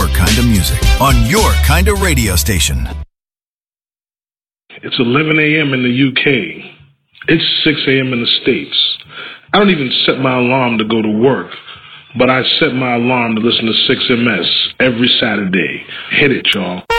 kind of music on your kind of radio station. It's 11 a.m. in the UK. It's 6 a.m. in the States. I don't even set my alarm to go to work, but I set my alarm to listen to 6MS every Saturday. Hit it, y'all.